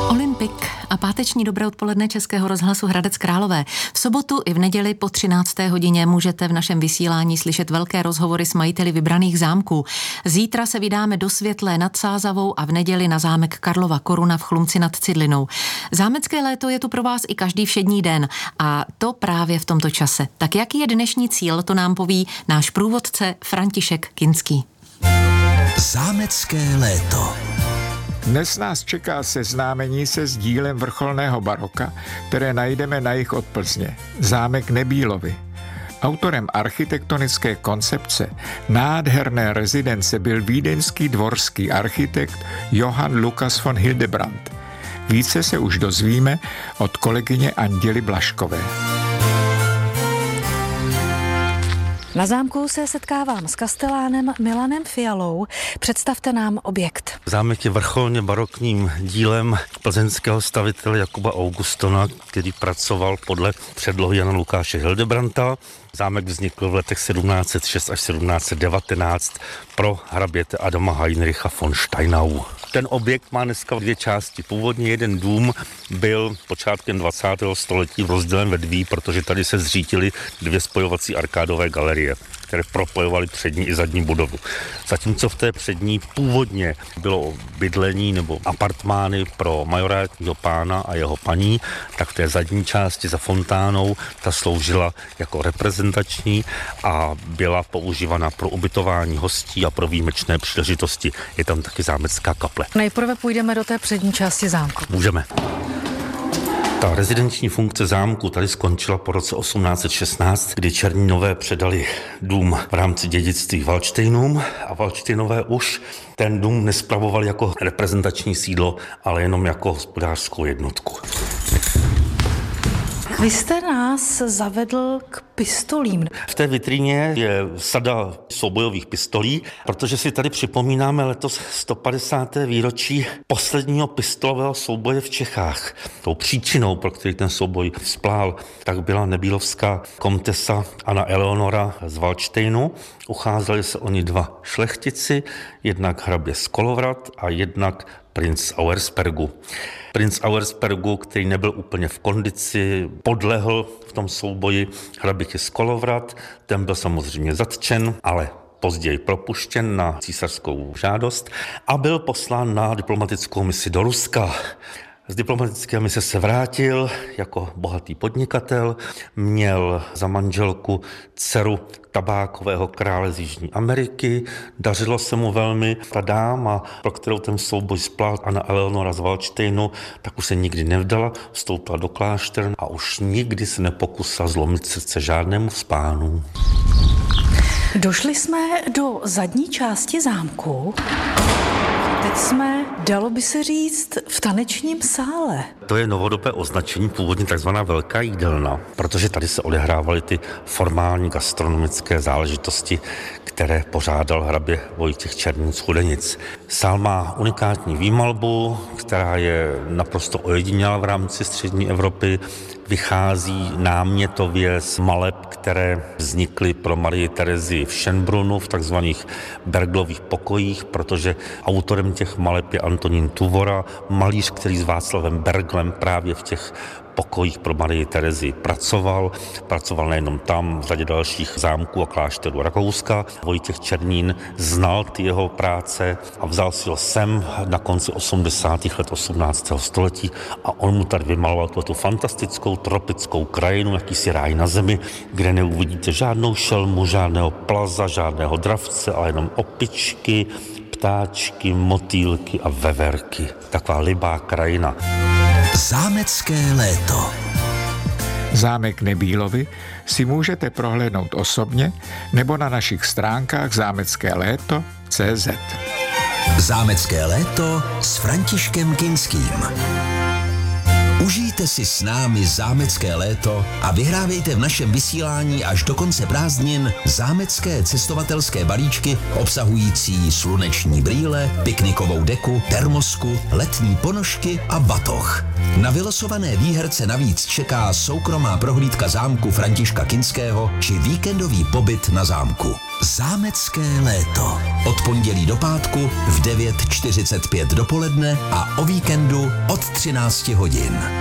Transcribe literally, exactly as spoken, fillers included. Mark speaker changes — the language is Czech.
Speaker 1: Olympik a páteční dobré odpoledne Českého rozhlasu Hradec Králové. V sobotu i v neděli po třinácté hodině můžete v našem vysílání slyšet velké rozhovory s majiteli vybraných zámků. Zítra se vydáme do Světlé nad Sázavou a v neděli na zámek Karlova Koruna v Chlumci nad Cidlinou. Zámecké léto je tu pro vás i každý všední den a to právě v tomto čase. Tak jaký je dnešní cíl, to nám poví náš průvodce František Kinský.
Speaker 2: Zámecké léto.
Speaker 3: Dnes nás čeká seznámení se s dílem vrcholného baroka, které najdeme na jih od Plzně. Zámek Nebílovy. Autorem architektonické koncepce nádherné rezidence byl vídeňský dvorský architekt Johann Lukas von Hildebrand. Více se už dozvíme od kolegyně Anděly Blažkové.
Speaker 4: Na zámku se setkávám s kastelánem Milanem Fialou. Představte nám objekt.
Speaker 5: Zámek je vrcholně barokním dílem plzeňského stavitele Jakuba Augustona, který pracoval podle předlohy Jana Lukáše Hildebrandta. Zámek vznikl v letech sedmnáct set šest až sedmnáct set devatenáct pro hraběte Adama Heinricha von Steinau. Ten objekt má dneska dvě části. Původně jeden dům byl počátkem dvacátého století rozdělen ve dví, protože tady se zřítily dvě spojovací arkádové galerie, které propojovaly přední i zadní budovu. Zatímco v té přední původně bylo bydlení nebo apartmány pro majorátního pána a jeho paní, tak v té zadní části za fontánou ta sloužila jako reprezentační a byla používána pro ubytování hostí a pro výjimečné příležitosti. Je tam taky zámecká kaple.
Speaker 4: Nejprve půjdeme do té přední části zámku.
Speaker 5: Můžeme. Ta rezidenční funkce zámku tady skončila po roce osmnáct set šestnáct, kdy Černínové předali dům v rámci dědictví Valdštejnům a Valdštejnové už ten dům nespravovali jako reprezentační sídlo, ale jenom jako hospodářskou jednotku.
Speaker 4: Vy jste nás zavedl k pistolím.
Speaker 5: V té vitríně je sada soubojových pistolí, protože si tady připomínáme letos sto padesáté výročí posledního pistolového souboje v Čechách. Tou příčinou, pro který ten souboj vzplál, tak byla nebílovská komtesa Anna Eleonora z Valdštejnu. Ucházeli se oni dva šlechtici, jednak hrabě z Kolovrat a jednak princ Auerspergu. Princ Auerspergu, který nebyl úplně v kondici, podlehl v tom souboji hraběti z Kolovrat. Ten byl samozřejmě zatčen, ale později propuštěn na císařskou žádost a byl poslán na diplomatickou misi do Ruska. Z diplomatické mise se vrátil jako bohatý podnikatel, měl za manželku dceru tabákového krále z Jižní Ameriky, dařilo se mu velmi. Ta dáma, pro kterou ten souboj splál, Anna Eleonora z Valdštejnu, tak už se nikdy nevdala, vstoupila do kláštera a už nikdy se nepokusila zlomit srdce žádnému z pánů.
Speaker 4: Došli jsme do zadní části zámku. Teď jsme, dalo by se říct, v tanečním sále.
Speaker 5: To je novodobé označení, původně takzvaná velká jídelna, protože tady se odehrávaly ty formální gastronomické záležitosti, které pořádal hrabě Vojtěch Černín z Chudenic. Sál má unikátní výmalbu, která je naprosto ojedinělá v rámci střední Evropy. Vychází námětově z maleb, které vznikly pro Marii Terezii v Schönbrunnu v takzvaných Berglových pokojích, protože autorem těch maleb je Antonín Tuvora, malíř, který s Václavem Berglem právě v těch pokojích pro Marii Terezii pracoval. Pracoval nejenom tam, v řadě dalších zámků a klášterů Rakouska. Vojtěch Černín znal ty jeho práce a vzal si ho sem na konci osmdesátých let osmnáctého století a on mu tady vymaloval tu fantastickou tropickou krajinu, jakýsi ráj na zemi, kde neuvidíte žádnou šelmu, žádného plaza, žádného dravce, ale jenom opičky, ptáčky, motýlky a veverky. Taková libá krajina.
Speaker 2: Zámecké léto.
Speaker 3: Zámek Nebílovy si můžete prohlédnout osobně nebo na našich stránkách zámecké léto tečka cé zet.
Speaker 2: Zámecké léto s Františkem Kinským. Užijte si s námi zámecké léto a vyhrávejte v našem vysílání až do konce prázdnin zámecké cestovatelské balíčky obsahující sluneční brýle, piknikovou deku, termosku, letní ponožky a batoh. Na vylosované výherce navíc čeká soukromá prohlídka zámku Františka Kinského či víkendový pobyt na zámku. Zámecké léto. Od pondělí do pátku v devět čtyřicet pět dopoledne a o víkendu od třináct hodin.